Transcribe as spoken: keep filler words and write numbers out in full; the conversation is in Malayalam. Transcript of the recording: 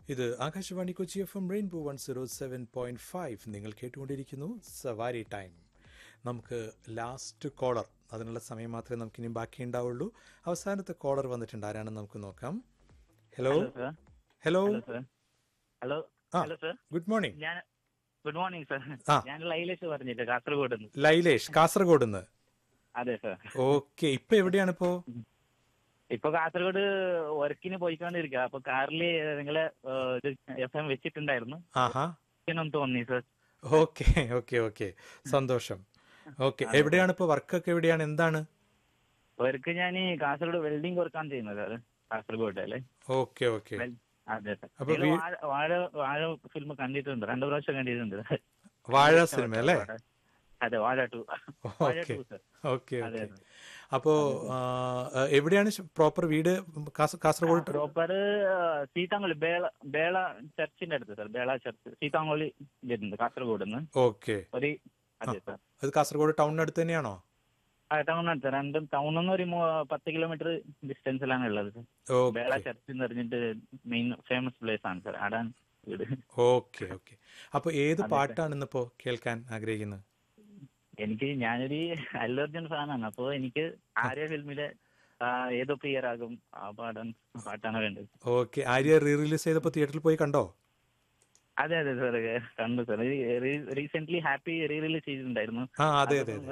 ഇത് Akashvani Kochi F M rainbow one zero seven point five. നിങ്ങൾ കേട്ടുകൊണ്ടിരിക്കുന്നു സവാരി ടൈം. നമുക്ക് ലാസ്റ്റ് കോളർ, അതിനുള്ള സമയം മാത്രമേ നമുക്കിനി ബാക്കിയുണ്ടാവുള്ളൂ. അവസാനത്തെ കോളർ വന്നിട്ടുണ്ട്. ആരാണെന്ന് നമുക്ക് നോക്കാം. ഹലോ ഹലോ ഹലോ ആ ഹലോ സർ, ഗുഡ് മോർണിംഗ്. ഞാൻ ഗുഡ് മോർണിംഗ് സർ. ആ ഞാൻ ലൈലേഷ് പറഞ്ഞിട്ട് കാസർഗോഡ് നിന്ന്. ലൈലേഷ്, കാസർഗോഡ് നിന്ന്. അതെ സർ. ഓക്കെ, ഇപ്പൊ എവിടെയാണിപ്പോ? ഇപ്പൊ കാസർഗോഡ് വർക്കിന് പോയിക്കൊണ്ടിരിക്കുക. അപ്പൊ കാറില് നിങ്ങളെ ഇത് എഫ് എം വെച്ചിട്ടുണ്ടായിരുന്നു. ആഹാ, തോന്നി സർ. ഓക്കെ ഓക്കെ ഓക്കെ, സന്തോഷം. ഓക്കെ, എവിടെയാണ് ഇപ്പൊ വർക്കൊക്കെ? എവിടെയാണ്, എന്താണ് വർക്ക്? ഞാൻ കാസർഗോഡ് വെൽഡിംഗ് വർക്കാണ് ചെയ്യുന്നത് സാർ, കാസർഗോഡ് അല്ലേ. Okay okay. അതെ സർ. അപ്പൊ വാഴ വാഴ വാഴ ഫിലിം കണ്ടിട്ടുണ്ട്, രണ്ടു പ്രാവശ്യം കണ്ടിട്ടുണ്ട്. വാഴ സിനിമ അല്ലേ? അതെ, വാഴ ടു. Okay okay okay. അപ്പോ എവിടെയാണ് പ്രോപ്പർ വീട്? കാസർഗോഡ് പ്രോപ്പർ സീതാങ്കോളി ബേള ബേള ചർച്ചിന്റെ അടുത്ത് സാർ. ബേള ചർച്ച് സീതാങ്കോളി വരുന്നുണ്ട് കാസർഗോഡ് നിന്ന്. ഓക്കെ, ഒരു അതെ സാർ. അത് കാസർഗോഡ് ടൗണിനടുത്ത് തന്നെയാണോ? ആ ടൗണിനടുത്ത്, രണ്ടും ടൗണിൽ നിന്ന് ഒരു പത്ത് കിലോമീറ്റർ ഡിസ്റ്റൻസിലാണ് ഉള്ളത് സാർ. ബേള ചർച്ച് എന്ന് പറഞ്ഞിട്ട് മെയിൻ ഫേമസ് പ്ലേസ് ആണ് സാർ, അതാണ് വീട്. Okay okay. അപ്പൊ ഏത് പാട്ടാണ് ഇന്നിപ്പോ കേൾക്കാൻ ആഗ്രഹിക്കുന്നത്? എനിക്ക് ഞാനൊരു അല്ലു അർജുൻ ഫാനാണ്. അപ്പോ എനിക്ക് ആര്യ ഫിലിമിലെ ഏതോ പ്രിയരാകും ആ പാടാൻ പാട്ടാണ് വേണ്ടത്. ഓക്കെ, ആര്യ റീ റിലീസ് ചെയ്തപ്പോ തിയേറ്ററിൽ പോയി കണ്ടോ? അതെ അതെ സാർ, കണ്ടു sir. Recent happy re release ചെയ്തിട്ടുണ്ടായിരുന്നു. ആ അതെ അതെ.